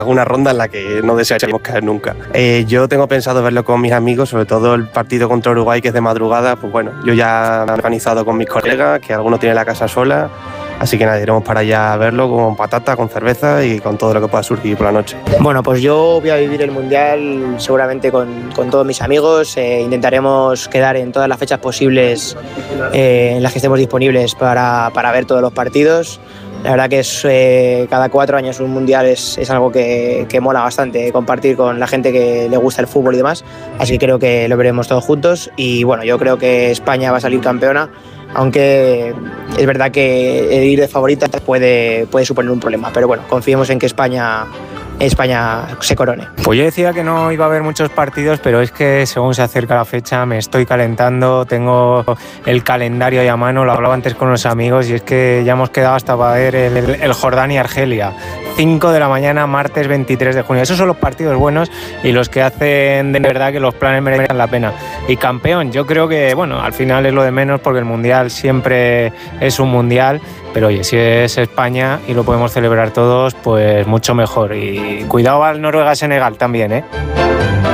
alguna ronda en la que no desearíamos caer nunca. Yo tengo pensado verlo con mis amigos, sobre todo el partido contra Uruguay, que es de madrugada. Pues bueno, yo ya me he organizado con mis colegas, que alguno tiene la casa sola, así que nada, iremos para allá a verlo con patata, con cerveza y con todo lo que pueda surgir por la noche. Bueno, pues yo voy a vivir el Mundial seguramente con todos mis amigos. Intentaremos quedar en todas las fechas posibles en las que estemos disponibles para ver todos los partidos. La verdad que es cada 4 años un Mundial es algo que mola bastante, compartir con la gente que le gusta el fútbol y demás, así que creo que lo veremos todos juntos y bueno, yo creo que España va a salir campeona, aunque es verdad que el ir de favorita puede suponer un problema, pero bueno, confiemos en que España se corone. Pues yo decía que no iba a haber muchos partidos, pero es que según se acerca la fecha me estoy calentando, tengo el calendario ya a mano, lo hablaba antes con los amigos y es que ya hemos quedado hasta para ver el Jordania-Argelia, 5 de la mañana, martes 23 de junio. Esos son los partidos buenos y los que hacen de verdad que los planes merezcan la pena. Y campeón, yo creo que, bueno, al final es lo de menos porque el Mundial siempre es un Mundial, pero oye, si es España y lo podemos celebrar todos, pues mucho mejor. Y cuidado al Noruega-Senegal también, ¿eh?